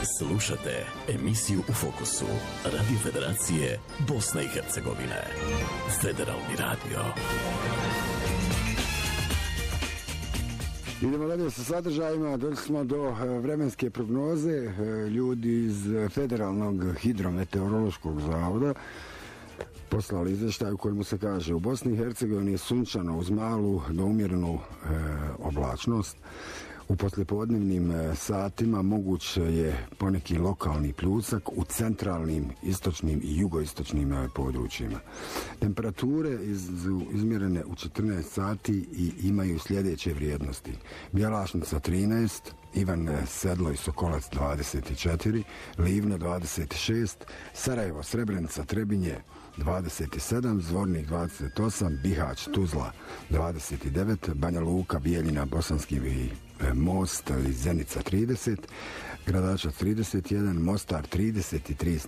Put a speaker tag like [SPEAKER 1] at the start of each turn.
[SPEAKER 1] Slušate emisiju U fokusu Radio Federacije Bosne i Hercegovine. Federalni radio.
[SPEAKER 2] Idemo dalje sa sadržajima. Došli smo do vremenske prognoze. Ljudi iz Federalnog hidrometeorološkog zavoda poslali izvještaj u kojemu se kaže: u Bosni i Hercegovini je sunčano uz malu do umjerenu oblačnost. U poslijepodnevnim satima moguć je poneki lokalni pljusak u centralnim, istočnim i jugoistočnim područjima. Temperature su izmjerene u 14 sati i imaju sljedeće vrijednosti: Bjelašnica 13, Ivan Sedlo i Sokolac 24, Livno 26, Sarajevo, Srebrenica, Trebinje 27, Zvornik 28, Bihać, Tuzla 29, Banja Luka, Bijeljina, Bosanski Most i Zenica 30, Gradačac 31, Mostar 33